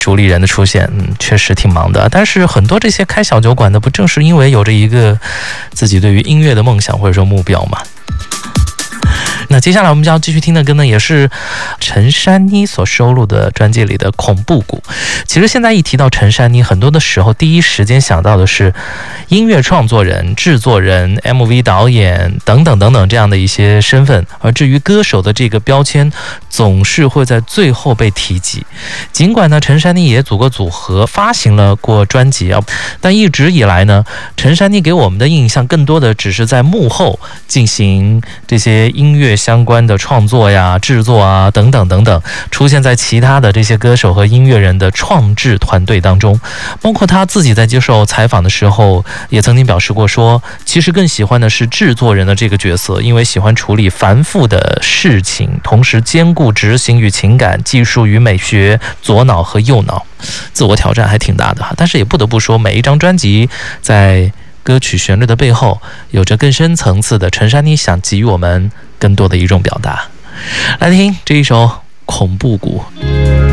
主理人的出现，确实挺忙的。但是很多这些开小酒馆的，不正是因为有着一个自己对于音乐的梦想或者说目标吗？那接下来我们就要继续听的歌呢，也是陈珊妮所收录的专辑里的恐怖谷。其实现在一提到陈珊妮，很多的时候第一时间想到的是音乐创作人、制作人、MV 导演等等等等这样的一些身份，而至于歌手的这个标签总是会在最后被提及。尽管呢陈珊妮也组过组合，发行了过专辑啊，但一直以来呢，陈珊妮给我们的印象更多的只是在幕后进行这些音乐相关的创作呀、制作啊等等等等，出现在其他的这些歌手和音乐人的创制团队当中。包括他自己在接受采访的时候也曾经表示过说，其实更喜欢的是制作人的这个角色，因为喜欢处理繁复的事情，同时兼顾执行与情感、技术与美学、左脑和右脑，自我挑战还挺大的哈。但是也不得不说，每一张专辑在歌曲旋律的背后有着更深层次的陈珊妮想给予我们更多的一种表达。来听这一首恐怖谷。